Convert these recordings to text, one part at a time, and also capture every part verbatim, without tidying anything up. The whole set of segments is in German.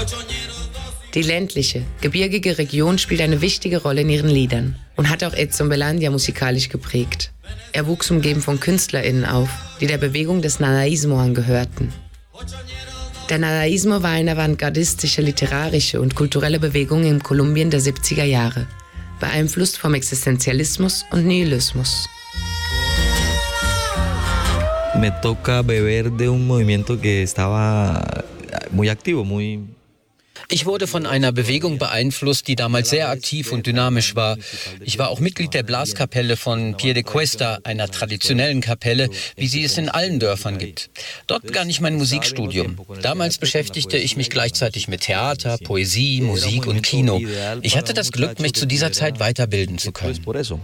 Die ländliche, gebirgige Region spielt eine wichtige Rolle in ihren Liedern und hat auch Edson Belandia musikalisch geprägt. Er wuchs umgeben von KünstlerInnen auf, die der Bewegung des Nadaísmo angehörten. Der Nadaísmo war eine avantgardistische literarische und kulturelle Bewegung in Kolumbien der siebziger Jahre, beeinflusst vom Existenzialismus und Nihilismus. Me toca beber de un movimiento que estaba muy activo, muy. Ich wurde von einer Bewegung beeinflusst, die damals sehr aktiv und dynamisch war. Ich war auch Mitglied der Blaskapelle von Piedecuesta, einer traditionellen Kapelle, wie sie es in allen Dörfern gibt. Dort begann ich mein Musikstudium. Damals beschäftigte ich mich gleichzeitig mit Theater, Poesie, Musik und Kino. Ich hatte das Glück, mich zu dieser Zeit weiterbilden zu können.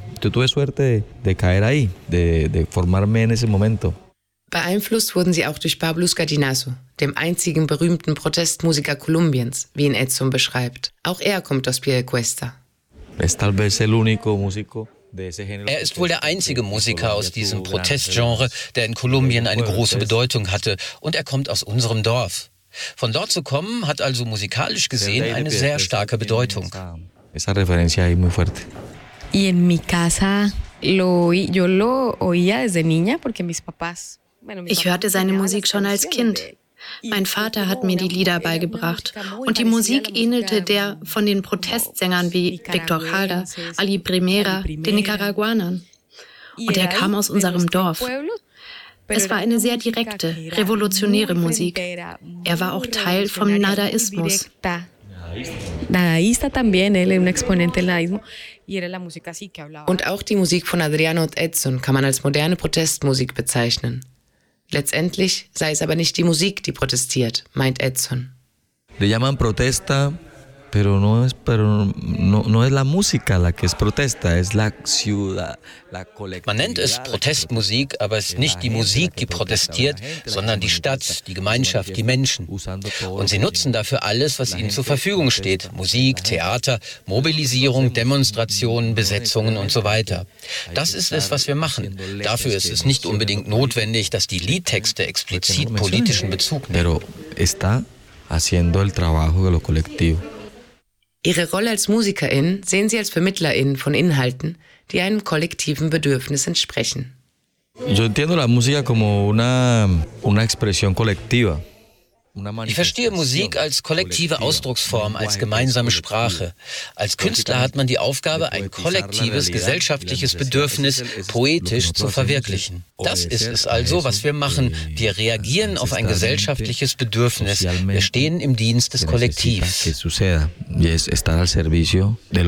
Beeinflusst wurden sie auch durch Pablo Gallinazo, dem einzigen berühmten Protestmusiker Kolumbiens, wie ihn Edson beschreibt. Auch er kommt aus Piedecuesta. Er ist wohl der einzige Musiker aus diesem Protestgenre, der in Kolumbien eine große Bedeutung hatte. Und er kommt aus unserem Dorf. Von dort zu kommen, hat also musikalisch gesehen eine sehr starke Bedeutung. Y en mi casa lo oí, yo lo oía desde niña porque mis papás. Ich hörte seine Musik schon als Kind. Mein Vater hat mir die Lieder beigebracht und die Musik ähnelte der von den Protestsängern wie Víctor Jara, Ali Primera, den Nicaraguanern. Und er kam aus unserem Dorf. Es war eine sehr direkte, revolutionäre Musik. Er war auch Teil vom Nadaísmus. Nadaísta también, él es un exponente del nadaísmo. Und auch die Musik von Adriano und Edson kann man als moderne Protestmusik bezeichnen. Letztendlich sei es aber nicht die Musik, die protestiert, meint Edson. Le llaman protesta, pero no es, pero no, no es la música la que es protesta, es la ciudad, la colectiva. Man nennt es Protestmusik, aber es ist nicht die Musik, die protestiert, sondern die Stadt, die Gemeinschaft, die Menschen. Und sie nutzen dafür alles, was ihnen zur Verfügung steht. Musik, Theater, Mobilisierung, Demonstrationen, Besetzungen und so weiter. Das ist es, was wir machen. Dafür ist es nicht unbedingt notwendig, dass die Liedtexte explizit politischen Bezug nehmen. Ihre Rolle als Musikerin sehen sie als Vermittlerin von Inhalten, die einem kollektiven Bedürfnis entsprechen. Yo entiendo la música como una, una expresión colectiva. Ich verstehe Musik als kollektive Ausdrucksform, als gemeinsame Sprache. Als Künstler hat man die Aufgabe, ein kollektives, gesellschaftliches Bedürfnis poetisch zu verwirklichen. Das ist es also, was wir machen. Wir reagieren auf ein gesellschaftliches Bedürfnis. Wir stehen im Dienst des Kollektivs.